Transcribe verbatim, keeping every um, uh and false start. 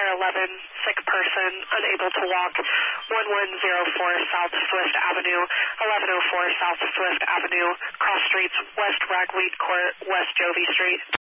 ladder eleven, sick person, unable to walk, one one zero four South Swift Avenue, eleven oh four South Swift Avenue, cross streets, West Ragweed Court, West Jovie Street.